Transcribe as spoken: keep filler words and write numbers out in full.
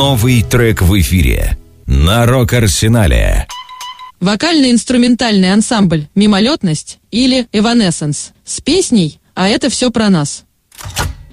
Новый трек в эфире на Рок-Арсенале. Вокально-инструментальный ансамбль «Мимолетность» или «Эванесенс» с песней «А это все про нас».